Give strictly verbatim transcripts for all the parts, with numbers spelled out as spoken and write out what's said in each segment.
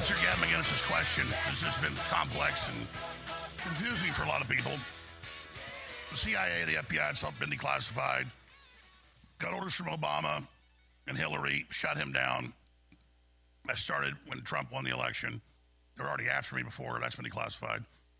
Answer Gavin McInnes' question. This has been complex and confusing for a lot of people. The C I A, the F B I, it's all been declassified. Got orders from Obama and Hillary, shut him down. That started when Trump won the election. They were already after me before. That's been declassified.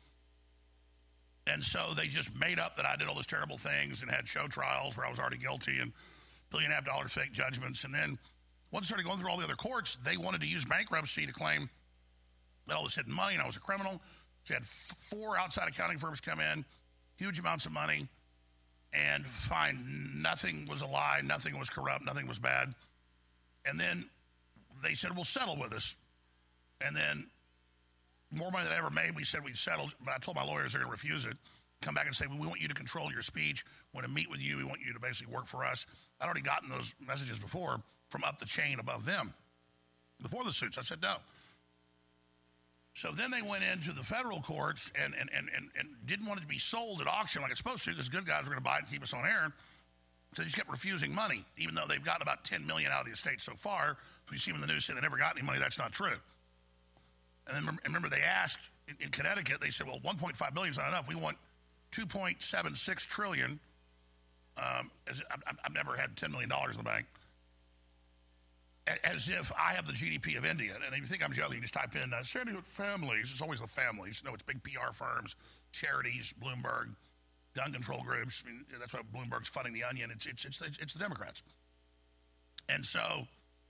And so they just made up that I did all those terrible things and had show trials where I was already guilty and billion and a half dollar fake judgments. And then once I started going through all the other courts, they wanted to use bankruptcy to claim that all this hidden money and I was a criminal. So they had four outside accounting firms come in, huge amounts of money, and find nothing was a lie, nothing was corrupt, nothing was bad. And then they said, we'll settle with us. And then more money than I ever made, we said we'd settled, but I told my lawyers they're going to refuse it. Come back and say, well, we want you to control your speech. We want to meet with you. We want you to basically work for us. I'd already gotten those messages before from up the chain above them. Before the suits, I said no. So then they went into the federal courts and, and, and, and, and didn't want it to be sold at auction like it's supposed to because good guys were going to buy it and keep us on air. So they just kept refusing money, even though they've gotten about ten million dollars out of the estate so far. So you see them in the news say they never got any money. That's not true. And then remember, remember they asked in, in Connecticut, they said, well, one point five billion dollars is not enough. We want two point seven six trillion dollars. Um, as, I've, I've never had ten million dollars in the bank. As if I have the G D P of India. And if you think I'm joking, just type in uh, Sandy Hook families. It's always the families. No, it's big P R firms, charities, Bloomberg, gun control groups. I mean, that's why Bloomberg's funding the Onion. It's, it's, it's, it's the Democrats. And so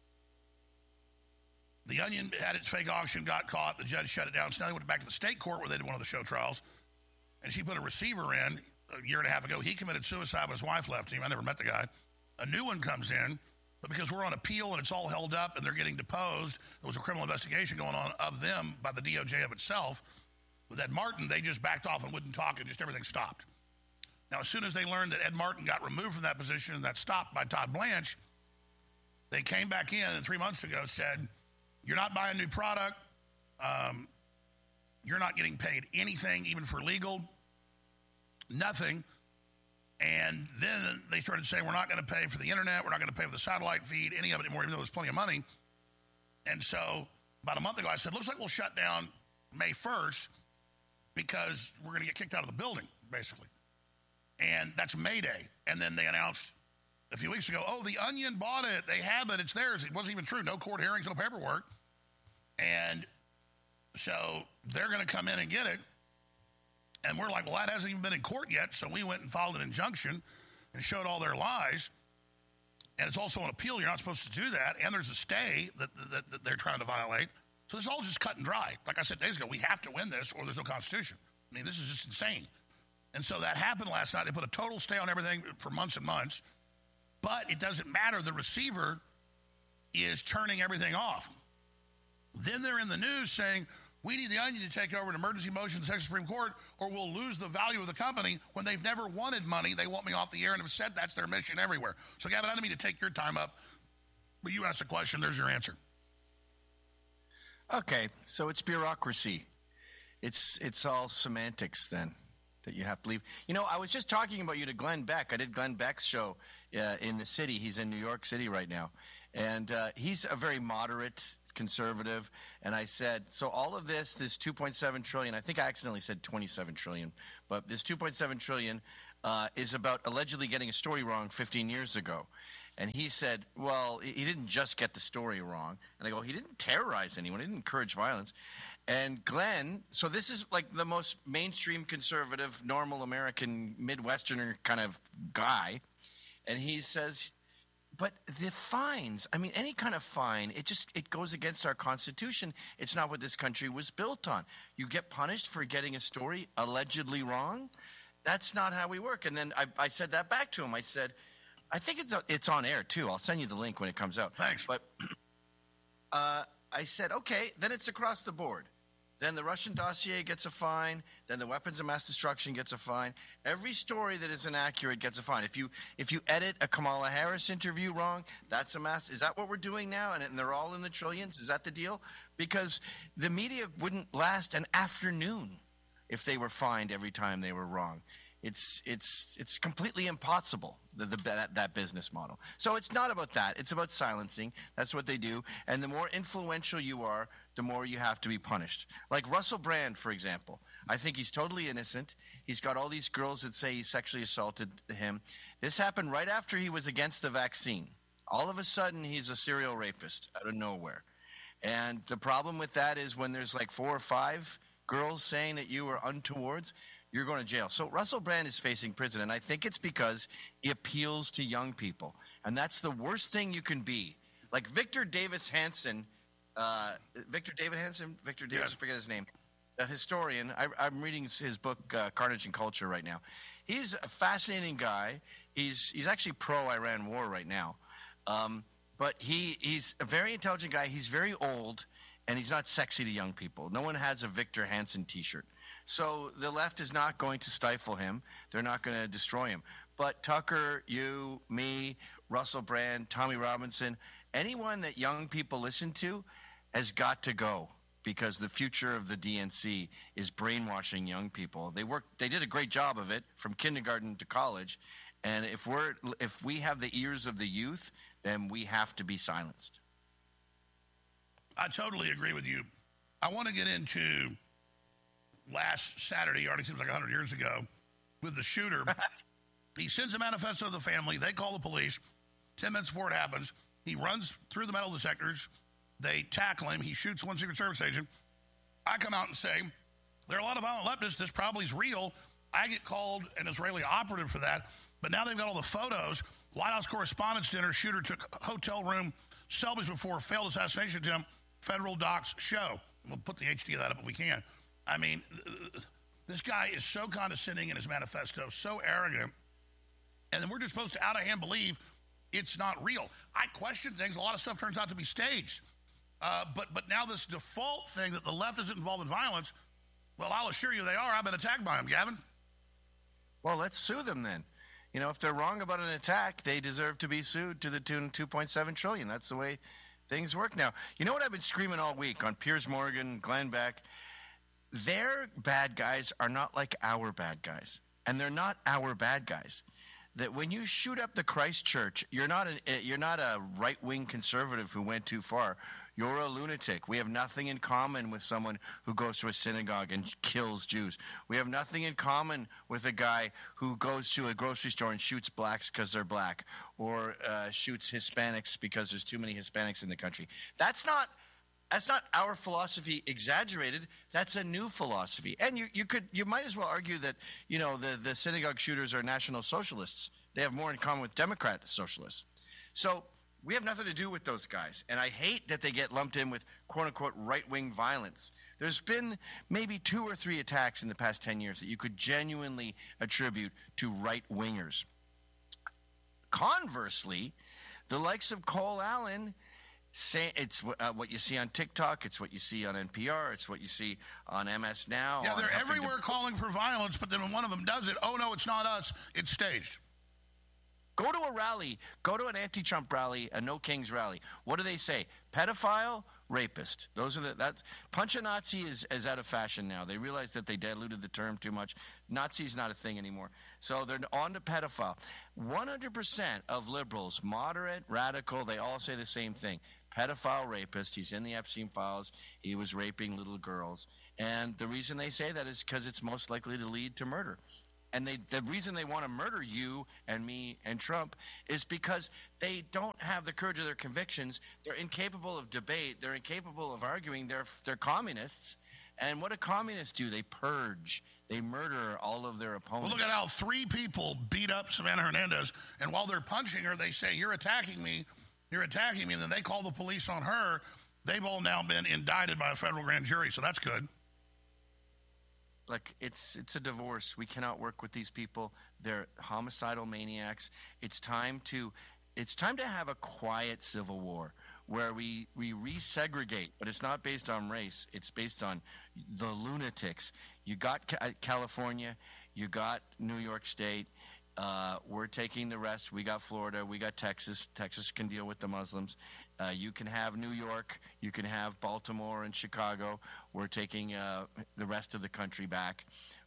the Onion had its fake auction, got caught. The judge shut it down. So now they went back to the state court where they did one of the show trials. And she put a receiver in a year and a half ago. He committed suicide when his wife left him. I never met the guy. A new one comes in. But because we're on appeal and it's all held up and they're getting deposed, there was a criminal investigation going on of them by the D O J of itself. With Ed Martin, they just backed off and wouldn't talk and just everything stopped. Now, as soon as they learned that Ed Martin got removed from that position and that stopped by Todd Blanche, they came back in and three months ago said, you're not buying a new product. Um, you're not getting paid anything, even for legal. Nothing. And then they started saying, we're not going to pay for the internet. We're not going to pay for the satellite feed, any of it anymore, even though there's plenty of money. And so about a month ago, I said, looks like we'll shut down May first because we're going to get kicked out of the building, basically. And that's May Day. And then they announced a few weeks ago, oh, the Onion bought it. They have it. It's theirs. It wasn't even true. No court hearings, no paperwork. And so they're going to come in and get it. And we're like, well, that hasn't even been in court yet. So we went and filed an injunction and showed all their lies. And it's also an appeal. You're not supposed to do that. And there's a stay that, that, that they're trying to violate. So this is all just cut and dry. Like I said days ago, we have to win this or there's no Constitution. I mean, this is just insane. And so that happened last night. They put a total stay on everything for months and months. But it doesn't matter. The receiver is turning everything off. Then they're in the news saying, we need the Onion to take over an emergency motion in the Texas Supreme Court or we'll lose the value of the company when they've never wanted money. They want me off the air and have said that's their mission everywhere. So, Gavin, I don't mean to take your time up, but you asked a question. There's your answer. Okay, so it's bureaucracy. It's it's all semantics then that you have to leave. You know, I was just talking about you to Glenn Beck. I did Glenn Beck's show uh, in the city. He's in New York City right now. And uh, he's a very moderate conservative, and I said, so all of this, this two point seven trillion dollars, I think I accidentally said twenty-seven trillion dollars, but this two point seven trillion dollars uh, is about allegedly getting a story wrong fifteen years ago. And he said, well, he didn't just get the story wrong. And I go, he didn't terrorize anyone. He didn't encourage violence. And Glenn, so this is like the most mainstream conservative, normal American Midwesterner kind of guy. And he says, but the fines, I mean, any kind of fine, it just, it goes against our Constitution. It's not what this country was built on. You get punished for getting a story allegedly wrong. That's not how we work. And then I, I said that back to him. I said, I think it's it's on air, too. I'll send you the link when it comes out. Thanks. But uh, I said, okay, then it's across the board. Then the Russian dossier gets a fine. Then the weapons of mass destruction gets a fine. Every story that is inaccurate gets a fine. If you if you edit a Kamala Harris interview wrong, that's a mass. Is that what we're doing now? And, and they're all in the trillions? Is that the deal? Because the media wouldn't last an afternoon if they were fined every time they were wrong. It's it's it's completely impossible, the, the, that, that business model. So it's not about that. It's about silencing. That's what they do. And the more influential you are, the more you have to be punished. Like Russell Brand, for example. I think he's totally innocent. He's got all these girls that say he sexually assaulted him. This happened right after he was against the vaccine. All of a sudden, he's a serial rapist out of nowhere. And the problem with that is when there's like four or five girls saying that you were untowards, you're going to jail. So Russell Brand is facing prison, and I think it's because he appeals to young people. And that's the worst thing you can be. Like Victor Davis Hanson, uh, Victor David Hanson, Victor Davis, Yes. I forget his name, a historian. I, I'm reading his book, uh, Carnage and Culture, right now. He's a fascinating guy. He's he's actually pro-Iran war right now. Um, but he he's a very intelligent guy. He's very old, and he's not sexy to young people. No one has a Victor Hanson T-shirt. So the left is not going to stifle him. They're not going to destroy him. But Tucker, you, me, Russell Brand, Tommy Robinson, anyone that young people listen to has got to go, because the future of the D N C is brainwashing young people. They work. They did a great job of it from kindergarten to college. And if we're if we have the ears of the youth, then we have to be silenced. I totally agree with you. I want to get into last Saturday, already seems like one hundred years ago, with the shooter. He sends a manifesto to the family. They call the police. Ten minutes before it happens, he runs through the metal detectors. They tackle him. He shoots one Secret Service agent. I come out and say, there are a lot of violent leftists. This probably is real. I get called an Israeli operative for that. But now they've got all the photos. White House Correspondents' Dinner, shooter took hotel room selfies before failed assassination attempt. Federal docs show. We'll put the H D of that up if we can. I mean, this guy is so condescending in his manifesto, so arrogant, and then we're just supposed to out of hand believe it's not real. I question things. A lot of stuff turns out to be staged. Uh, but but now this default thing that the left isn't involved in violence, well, I'll assure you they are. I've been attacked by them, Gavin. Well, let's sue them then. You know, if they're wrong about an attack, they deserve to be sued to the tune of two point seven trillion dollars. That's the way things work now. You know what I've been screaming all week on Piers Morgan, Glenn Beck? Their bad guys are not like our bad guys, and they're not our bad guys. That when you shoot up the Christ Church, you're not a, you're not a right-wing conservative who went too far. You're a lunatic. We have nothing in common with someone who goes to a synagogue and kills Jews. We have nothing in common with a guy who goes to a grocery store and shoots blacks because they're black, or uh, shoots Hispanics because there's too many Hispanics in the country. That's not that's not our philosophy exaggerated. That's a new philosophy. And you, you could you might as well argue that, you know, the, the synagogue shooters are National Socialists. They have more in common with Democrat socialists. So we have nothing to do with those guys, and I hate that they get lumped in with quote-unquote right-wing violence. There's been maybe two or three attacks in the past ten years that you could genuinely attribute to right-wingers. Conversely, the likes of Cole Allen, say it's uh, what you see on TikTok, it's what you see on N P R, it's what you see on M S Now. Yeah, they're Huffington- everywhere calling for violence, but then when one of them does it, oh, no, it's not us, it's staged. Go to a rally. Go to an anti-Trump rally, a No Kings rally. What do they say? Pedophile, rapist. Those are the that's punch a Nazi is, is out of fashion now. They realize that they diluted the term too much. Nazi's not a thing anymore. So they're on to pedophile. one hundred percent of liberals, moderate, radical, they all say the same thing. Pedophile, rapist. He's in the Epstein files. He was raping little girls. And the reason they say that is because it's most likely to lead to murder. And they, the reason they want to murder you and me and Trump is because they don't have the courage of their convictions. They're incapable of debate. They're incapable of arguing. They're, they're communists. And what do communists do? They purge. They murder all of their opponents. Well, look at how three people beat up Savannah Hernandez, and while they're punching her, they say, you're attacking me, you're attacking me, and then they call the police on her. They've all now been indicted by a federal grand jury, so that's good. Like, it's it's a divorce. We cannot work with these people. They're homicidal maniacs. It's time to it's time to have a quiet civil war where we, we resegregate, but it's not based on race. It's based on the lunatics. You got Ca- California, you got New York State. Uh, we're taking the rest. We got Florida. We got Texas. Texas can deal with the Muslims. Uh, you can have New York. You can have Baltimore and Chicago. We're taking uh, the rest of the country back.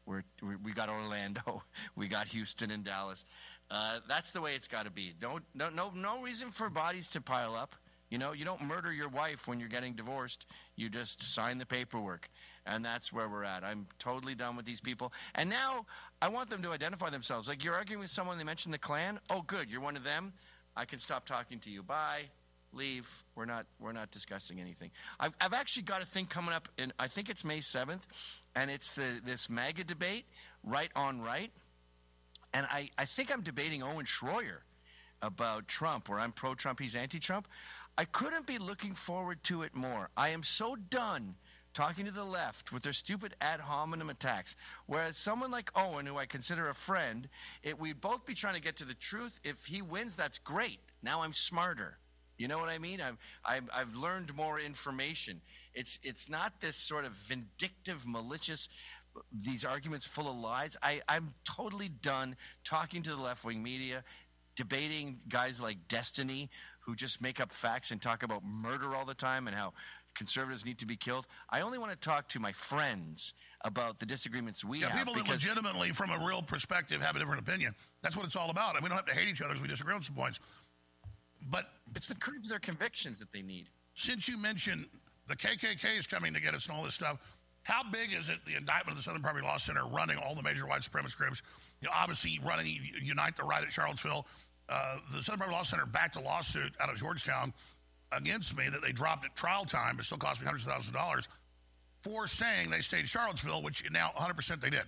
We're, we we got Orlando, we got Houston and Dallas. Uh, that's the way it's got to be. Don't, no, no, no reason for bodies to pile up. You know, you don't murder your wife when you're getting divorced. You just sign the paperwork. And that's where we're at. I'm totally done with these people. And now I want them to identify themselves. Like, you're arguing with someone, they mentioned the Klan. Oh, good, you're one of them. I can stop talking to you. Bye. Leave. We're not we're not discussing anything. I've, I've actually got a thing coming up in, I think it's May seventh, and it's the this MAGA debate, right on right. And I, I think I'm debating Owen Schroyer about Trump, where I'm pro-Trump, he's anti-Trump. I couldn't be looking forward to it more. I am so done talking to the left with their stupid ad hominem attacks. Whereas someone like Owen, who I consider a friend, it, we'd both be trying to get to the truth. If he wins, that's great. Now I'm smarter. You know what I mean? I've, I've, I've learned more information. It's, it's not this sort of vindictive, malicious, these arguments full of lies. I, I'm totally done talking to the left-wing media, debating guys like Destiny, who just make up facts and talk about murder all the time and how conservatives need to be killed. I only want to talk to my friends about the disagreements we yeah, have. People that legitimately, from a real perspective, have a different opinion. That's what it's all about. And we don't have to hate each other as we disagree on some points. But it's the courage of their convictions that they need. Since you mentioned the K K K is coming to get us and all this stuff, how big is it, the indictment of the Southern Poverty Law Center running all the major white supremacist groups, you know, obviously running Unite the Right at Charlottesville? Uh, the Southern Poverty Law Center backed a lawsuit out of Georgetown against me that they dropped at trial time, but still cost me hundreds of thousands of dollars, for saying they stayed in Charlottesville, which now one hundred percent they did.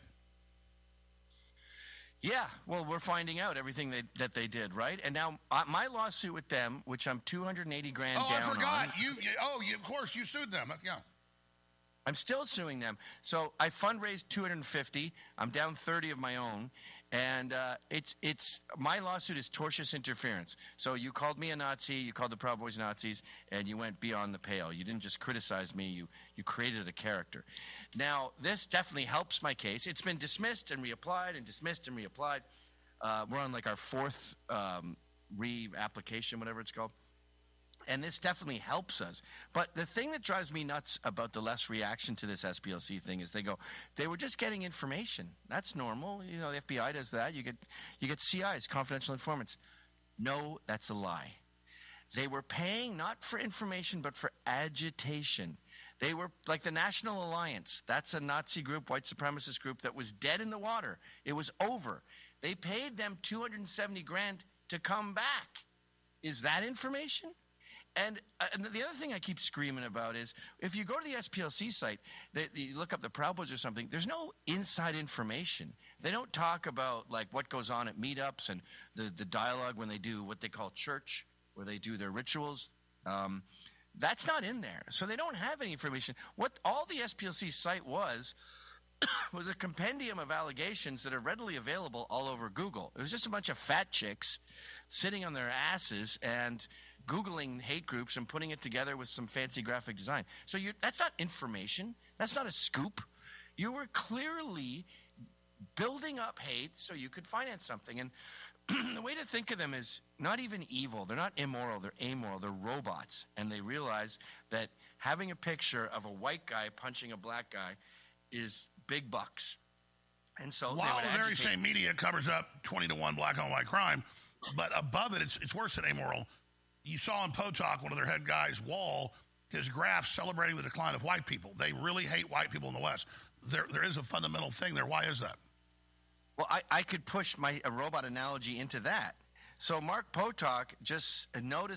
Yeah, well, we're finding out everything they, that they did, right? And now uh, my lawsuit with them, which I'm two hundred eighty grand oh, down I forgot. on. You, you, oh, you, of course, you sued them. Yeah. I'm still suing them. So I fundraised two hundred fifty. I'm down thirty of my own. And uh, it's it's my lawsuit is tortious interference. So you called me a Nazi, you called the Proud Boys Nazis, and you went beyond the pale. You didn't just criticize me, you, you created a character. Now, this definitely helps my case. It's been dismissed and reapplied and dismissed and reapplied. Uh, we're on like our fourth um, re-application, whatever it's called. And this definitely helps us. But the thing that drives me nuts about the less reaction to this S P L C thing is they go, they were just getting information. That's normal. You know, the F B I does that. You get you get C Is, confidential informants. No, that's a lie. They were paying not for information, but for agitation. They were like the National Alliance. That's a Nazi group, white supremacist group that was dead in the water. It was over. They paid them two hundred seventy grand to come back. Is that information? And, uh, and the other thing I keep screaming about is if you go to the S P L C site, they, they, you look up the Proud Boys or something, there's no inside information. They don't talk about like what goes on at meetups and the, the dialogue when they do what they call church, where they do their rituals. Um, that's not in there. So they don't have any information. What all the S P L C site was was a compendium of allegations that are readily available all over Google. It was just a bunch of fat chicks sitting on their asses and Googling hate groups and putting it together with some fancy graphic design. So you, that's not information. That's not a scoop. You were clearly building up hate so you could finance something. And the way to think of them is not even evil. They're not immoral. They're amoral. They're robots. And they realize that having a picture of a white guy punching a black guy is big bucks. And so while they would the very agitate. same media covers up twenty to one black on white crime, but above it, it's, it's worse than amoral. You saw on Potok, one of their head guys, Wall, his graph celebrating the decline of white people. They really hate white people in the West. There, there is a fundamental thing there. Why is that? Well, I, I could push my a robot analogy into that. So Mark Potok just noticed